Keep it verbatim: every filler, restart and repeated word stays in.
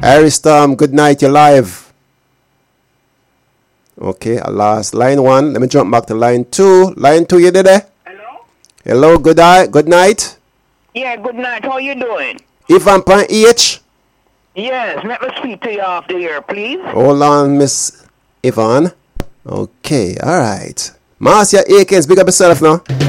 Harry Storm, good night, you're live. Okay, I lost line one. Let me jump back to line two. Line two, you there? Hello? Hello, good night. Good night. Yeah, good night. How you doing? Ivan Pan H. Yes, let me speak to you off the air, please. Hold on, Miss Yvonne. Okay, all right. Marcia Akins, big up yourself now.